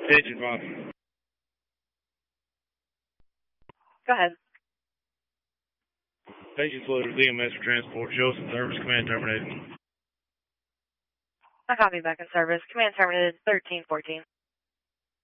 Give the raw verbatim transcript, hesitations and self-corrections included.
Station five. Go ahead. Patients loaded with E M S for transport. Show us in service. Command terminated. I copy back in service. Command terminated thirteen fourteen.